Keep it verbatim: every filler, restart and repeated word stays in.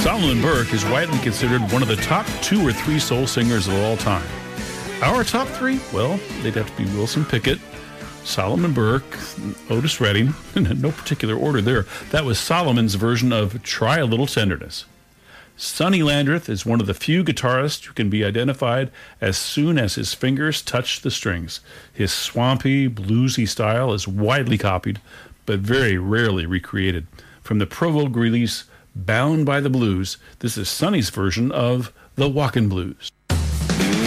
Solomon Burke is widely considered one of the top two or three soul singers of all time. Our top three? Well, they'd have to be Wilson Pickett, Solomon Burke, Otis Redding, in no particular order there. That was Solomon's version of Try a Little Tenderness. Sonny Landreth is one of the few guitarists who can be identified as soon as his fingers touch the strings. His swampy, bluesy style is widely copied, but very rarely recreated. From the Pro Vogue release, Bound by the Blues, this is Sonny's version of The Walkin' Blues.